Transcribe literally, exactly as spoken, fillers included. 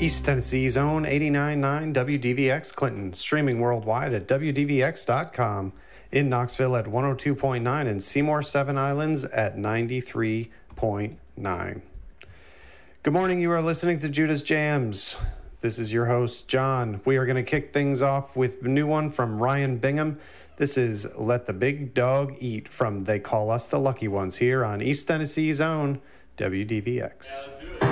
East Tennessee Zone eighty-nine point nine W D V X Clinton, streaming worldwide at W D V X dot com, in Knoxville at one oh two point nine, and Seymour Seven Islands at ninety-three point nine. Good morning, you are listening to Judas Jams. This is your host, John. We are going to kick things off with a new one from Ryan Bingham. This is Let the Big Dog Eat from They Call Us the Lucky Ones here on East Tennessee Zone W D V X. Yeah, let's do it.